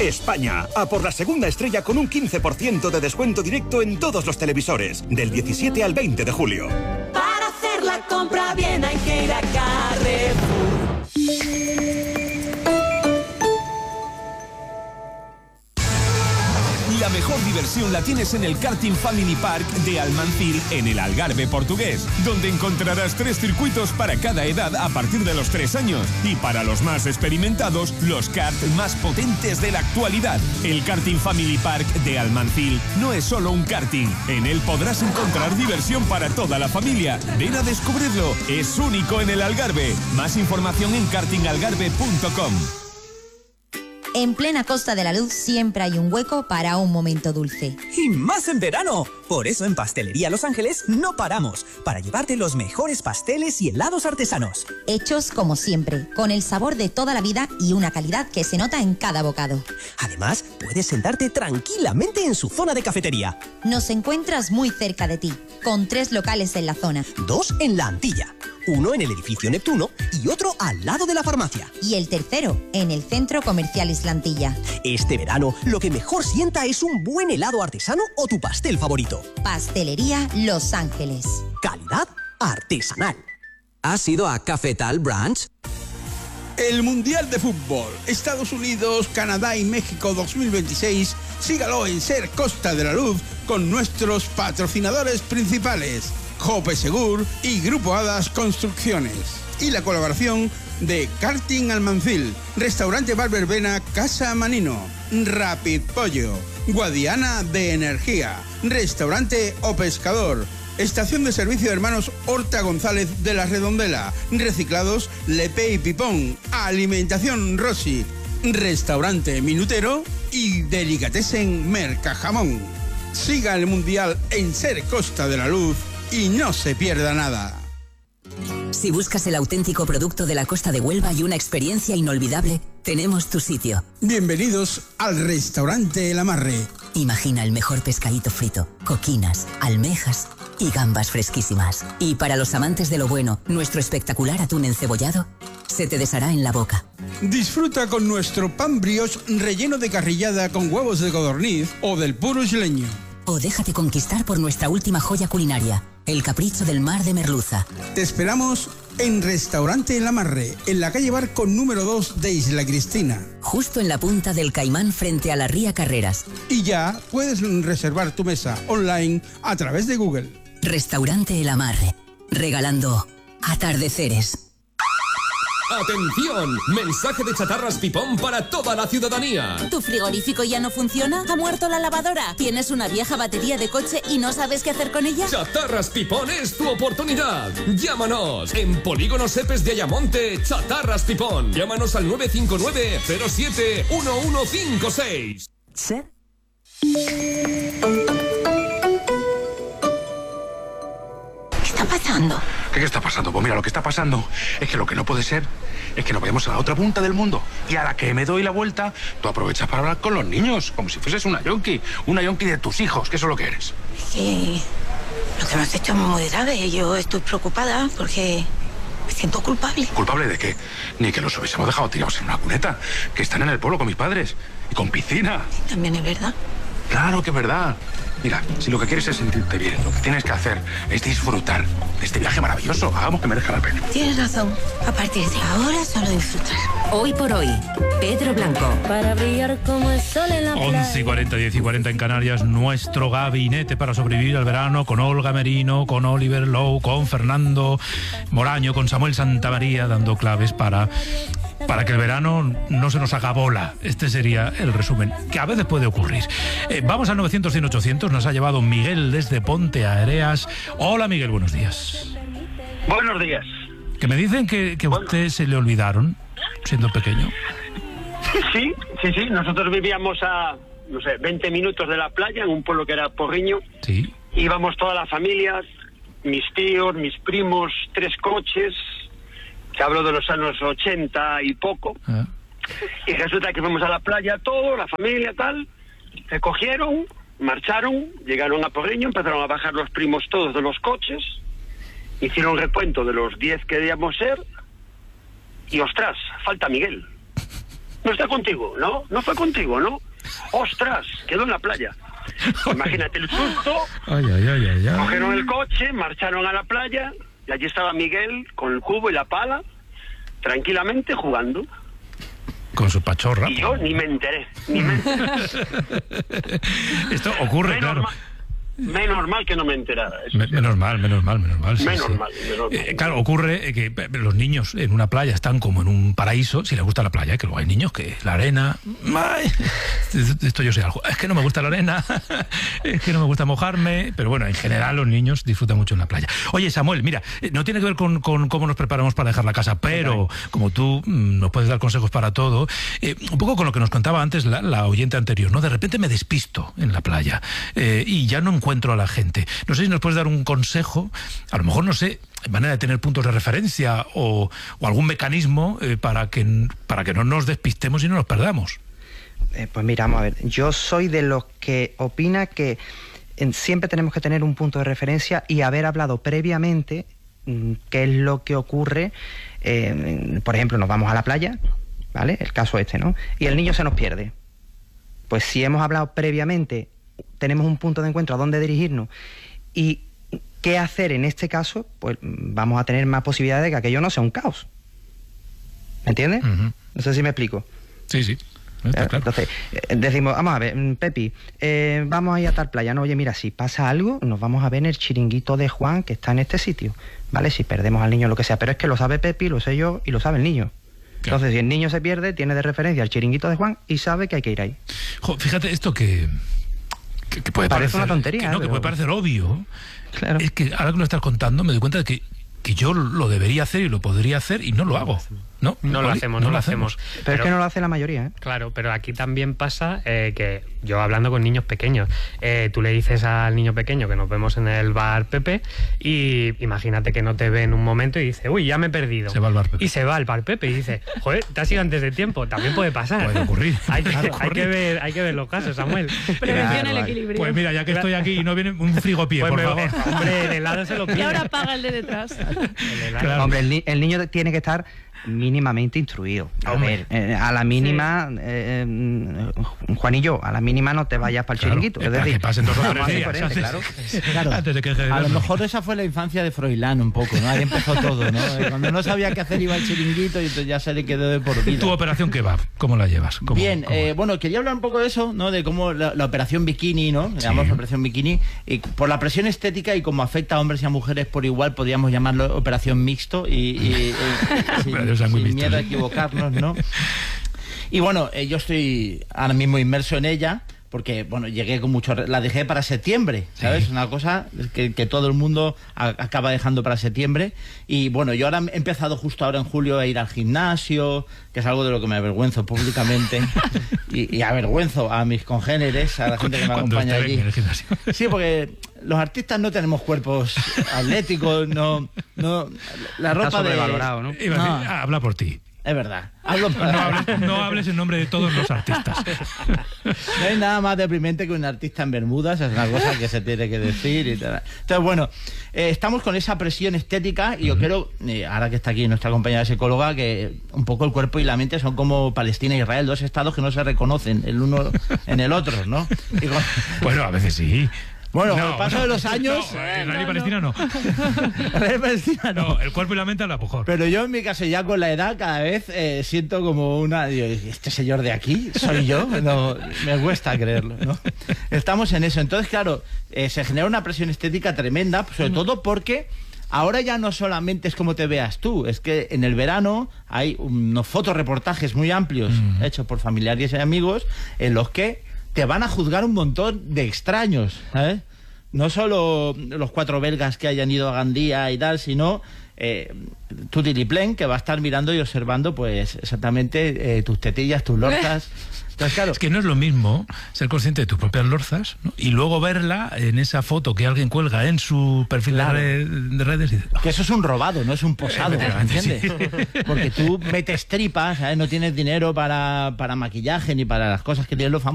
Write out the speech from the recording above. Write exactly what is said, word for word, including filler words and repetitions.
España, a por la segunda estrella con un quince por ciento de descuento directo en todos los televisores, del diecisiete al veinte de julio. Para hacer la compra bien hay que ir a Carrefour. La mejor diversión la tienes en el Karting Family Park de Almancil, en el Algarve portugués, donde encontrarás tres circuitos para cada edad a partir de los tres años y para los más experimentados, los karts más potentes de la actualidad. El Karting Family Park de Almancil no es solo un karting, en él podrás encontrar diversión para toda la familia. Ven a descubrirlo, es único en el Algarve. Más información en karting algarve punto com. En plena Costa de la Luz siempre hay un hueco para un momento dulce. ¡Y más en verano! Por eso en Pastelería Los Ángeles no paramos, para llevarte los mejores pasteles y helados artesanos. Hechos como siempre, con el sabor de toda la vida y una calidad que se nota en cada bocado. Además, puedes sentarte tranquilamente en su zona de cafetería. Nos encuentras muy cerca de ti, con tres locales en la zona. Dos en La Antilla, uno en el edificio Neptuno y otro al lado de la farmacia. Y el tercero, en el Centro Comercial Islantilla. Este verano, lo que mejor sienta es un buen helado artesano o tu pastel favorito. Pastelería Los Ángeles. Calidad artesanal. ¿Has ido a Cafetal Branch? El Mundial de Fútbol, Estados Unidos, Canadá y México dos mil veintiséis, sígalo en Ser Costa de la Luz con nuestros patrocinadores principales, Jope Segur y Grupo Hadas Construcciones. Y la colaboración de Karting Almancil, Restaurante Bar Verbena Casa Manino, Rapid Pollo, Guadiana de Energía, Restaurante O Pescador, Estación de Servicio de Hermanos Horta González de la Redondela, Reciclados Lepe y Pipón, Alimentación Rossi, Restaurante Minutero y Delicatessen Mercajamón. Siga el Mundial en Ser Costa de la Luz y no se pierda nada. Si buscas el auténtico producto de la costa de Huelva y una experiencia inolvidable, tenemos tu sitio. Bienvenidos al Restaurante El Amarre. Imagina el mejor pescadito frito, coquinas, almejas y gambas fresquísimas. Y para los amantes de lo bueno, nuestro espectacular atún encebollado se te deshará en la boca. Disfruta con nuestro pan brioche relleno de carrillada con huevos de codorniz o del puro isleño. O déjate conquistar por nuestra última joya culinaria, el capricho del mar de merluza. Te esperamos en Restaurante El Amarre, en la calle Barco número dos de Isla Cristina. Justo en la punta del Caimán frente a la Ría Carreras. Y ya puedes reservar tu mesa online a través de Google. Restaurante El Amarre, regalando atardeceres. ¡Atención! Mensaje de Chatarras Pipón para toda la ciudadanía. ¿Tu frigorífico ya no funciona? ¿Ha muerto la lavadora? ¿Tienes una vieja batería de coche y no sabes qué hacer con ella? Chatarras Pipón es tu oportunidad. Llámanos en Polígono Sepes de Ayamonte, Chatarras Pipón. Llámanos al nueve cinco nueve cero siete uno uno cinco seis. ¿Ser? ¿Qué está pasando? ¿Qué está pasando? Pues mira, lo que está pasando es que lo que no puede ser es que nos vayamos a la otra punta del mundo y a la que me doy la vuelta, tú aprovechas para hablar con los niños, como si fueses una yonki, una yonki de tus hijos, que eso es lo que eres. Sí, lo que me has hecho es muy grave. Yo estoy preocupada porque me siento culpable. ¿Culpable de qué? Ni que los hubiésemos dejado tirados en una cuneta, que están en el pueblo con mis padres y con piscina. También es verdad. Claro que es verdad. Mira, si lo que quieres es sentirte bien, lo que tienes que hacer es disfrutar de este viaje maravilloso. Hagamos que merezca la pena. Tienes razón. A partir de ahora solo disfrutar. Hoy por hoy, Pedro Blanco. Para brillar como el sol en la playa. once y cuarenta, diez y cuarenta en Canarias, nuestro gabinete para sobrevivir al verano con Olga Merino, con Oliver Lowe, con Fernando Moraño, con Samuel Santamaría, dando claves para... para que el verano no se nos haga bola. Este sería el resumen, que a veces puede ocurrir. Eh, vamos al novecientos, cien, ochocientos. Nos ha llevado Miguel desde Ponte Areas. Hola, Miguel, buenos días. Buenos días. Que me dicen que, que a usted se le olvidaron, siendo pequeño. Sí, sí, sí. Nosotros vivíamos a, no sé, veinte minutos de la playa, en un pueblo que era Porriño. Sí. Íbamos toda la familia, mis tíos, mis primos, tres coches... que hablo de los años ochenta y poco, ah. Y resulta que fuimos a la playa todos, la familia, tal, se cogieron, marcharon, llegaron a Porriño, empezaron a bajar los primos todos de los coches, hicieron recuento de los diez que debíamos ser, y ostras, falta Miguel. no está contigo, ¿no? No fue contigo, ¿no? ¡Ostras! Quedó en la playa. Imagínate el susto. Ay, ay, ay, ay, ay. Cogieron el coche, marcharon a la playa y allí estaba Miguel con el cubo y la pala, tranquilamente jugando. Con su pachorra. Y yo ni me enteré, ni me enteré. Esto ocurre, menos claro. Mal, menos mal que no me enterara. Eso Me, menos mal, menos mal, menos mal. Sí, menos sí. mal, menos mal. Eh, claro, ocurre que los niños en una playa están como en un paraíso, si les gusta la playa, que luego hay niños que la arena... Ay, esto yo sé algo. Es que no me gusta la arena, es que no me gusta mojarme, pero bueno, en general los niños disfrutan mucho en la playa. Oye, Samuel, mira, no tiene que ver con, con cómo nos preparamos para dejar la casa, pero como tú mmm, nos puedes dar consejos para todo, eh, un poco con lo que nos contaba antes la, la oyente anterior, ¿no? De repente me despisto en la playa eh, y ya no encuentro a la gente. No sé si nos puedes dar un consejo, a lo mejor, no sé, manera de tener puntos de referencia o, o algún mecanismo eh, para que para que no nos despistemos y no nos perdamos. Eh, pues mira, vamos a ver, yo soy de los que opina que en, siempre tenemos que tener un punto de referencia y haber hablado previamente mmm, qué es lo que ocurre. Eh, por ejemplo, nos vamos a la playa, ¿vale? El caso este, ¿no? Y el niño se nos pierde. Pues si hemos hablado previamente, tenemos un punto de encuentro a dónde dirigirnos y qué hacer en este caso, pues vamos a tener más posibilidades de que aquello no sea un caos. ¿Me entiendes? Uh-huh. No sé si me explico. Sí, sí. Está claro. Entonces, eh, decimos, vamos a ver, Pepi, eh, vamos a ir a tal playa. No, oye, mira, si pasa algo, nos vamos a ver en el chiringuito de Juan, que está en este sitio. ¿Vale? Si perdemos al niño, lo que sea. Pero es que lo sabe Pepi, lo sé yo y lo sabe el niño. Claro. Entonces, si el niño se pierde, tiene de referencia el chiringuito de Juan y sabe que hay que ir ahí. Jo, fíjate esto que... Que, que puede Parece parecer, una tontería. Que no, pero... que puede parecer obvio. Claro. Es que ahora que lo estás contando me doy cuenta de que, que yo lo debería hacer y lo podría hacer y no lo hago. ¿No? No lo hacemos, no, no lo hacemos. hacemos. Pero, pero es que no lo hace la mayoría, ¿eh? Claro, pero aquí también pasa eh, que yo hablando con niños pequeños, eh, tú le dices al niño pequeño que nos vemos en el bar Pepe y imagínate que no te ve en un momento y dice, uy, ya me he perdido. Se va al bar Pepe. Y se va al bar Pepe y dice, joder, te has ido antes de tiempo. También puede pasar. Puede ocurrir. Hay que, Claro, hay que, ver, hay que ver los casos, Samuel. Prevención claro, el equilibrio. Pues mira, ya que estoy aquí y no viene un frigopié, pues por me, favor. Hombre, el helado se lo pide. Y ahora paga el de detrás. El claro. Hombre, el, ni el niño tiene que estar mínimamente instruido. A ver, eh, a la mínima, sí. eh, eh, Juanillo, a la mínima no te vayas para el claro, chiringuito. Es decir, que pasen dos o tres días. Antes, claro. Claro. Antes de que a lo mejor esa fue la infancia de Froilán un poco, ¿no? Ahí empezó todo, ¿no? Cuando no sabía qué hacer iba al chiringuito y entonces ya se le quedó de por vida. ¿Tu operación qué va? ¿Cómo la llevas? ¿Cómo, Bien, cómo? Eh, bueno, quería hablar un poco de eso, ¿no? De cómo la, la operación bikini, ¿no? Le llamamos sí. operación bikini. Y por la presión estética y como afecta a hombres y a mujeres por igual, podríamos llamarlo operación mixto y, y, y, y sin, sin mixto, miedo a equivocarnos, ¿no? Y bueno, eh, yo estoy ahora mismo inmerso en ella porque, bueno, llegué con mucho... La dejé para septiembre, ¿sabes? Sí. Una cosa que, que todo el mundo a, acaba dejando para septiembre. Y, bueno, yo ahora he empezado justo ahora en julio a ir al gimnasio, que es algo de lo que me avergüenzo públicamente. y, y avergüenzo a mis congéneres, a la gente que me acompaña allí. Sí, porque los artistas no tenemos cuerpos atléticos, no... no la ropa Está sobrevalorado, de... ¿no? Iba a decir, ah, habla por ti. Es verdad. Hablo no, hables, no hables en nombre de todos los artistas. No hay nada más deprimente que un artista en Bermudas, es una cosa que se tiene que decir y tal. Entonces, bueno, eh, estamos con esa presión estética y yo uh-huh. quiero, eh, ahora que está aquí nuestra compañera psicóloga, que un poco el cuerpo y la mente son como Palestina e Israel, dos estados que no se reconocen el uno en el otro, ¿no? Y con... Bueno, a veces sí. Bueno, no, con el paso no, de los años... No, Israel no, y Palestina no. Israel y Palestina no. No, el cuerpo y la mente a la mejor. Pero yo en mi caso ya con la edad cada vez eh, siento como una... Digo, ¿este señor de aquí soy yo? No, me cuesta creerlo, ¿no? Estamos en eso. Entonces, claro, eh, se genera una presión estética tremenda, sobre todo porque... Ahora ya no solamente es como te veas tú, es que en el verano hay unos fotoreportajes muy amplios mm. hechos por familiares y amigos en los que te van a juzgar un montón de extraños, ¿sabes? No solo los cuatro belgas que hayan ido a Gandía y tal, sino eh, tu Tiliplen, que va a estar mirando y observando pues exactamente eh, tus tetillas, tus lorzas. Entonces, claro, es que no es lo mismo ser consciente de tus propias lorzas, ¿no? Y luego verla en esa foto que alguien cuelga en su perfil claro. de, red, de redes y dice, oh. Que eso es un robado, no es un posado, ¿entiendes? Sí. Porque tú metes tripas, ¿sabes? No tienes dinero para, para maquillaje ni para las cosas que tienen los famosos.